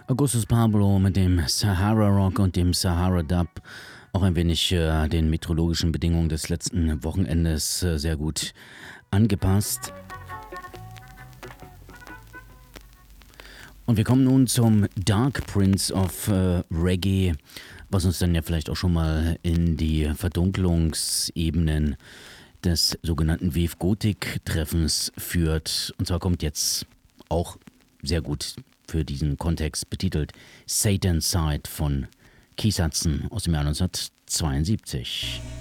Augustus Pablo mit dem Sahara Rock und dem Sahara Dub, auch ein wenig den meteorologischen Bedingungen des letzten Wochenendes sehr gut angepasst. Und wir kommen nun zum Dark Prince of Reggae, was uns dann ja vielleicht auch schon mal in die Verdunklungsebenen des sogenannten Wave Gothic Treffens führt. Und zwar kommt jetzt auch sehr gut für diesen Kontext betitelt Satan's Side von Keith Hudson aus dem Jahr 1972.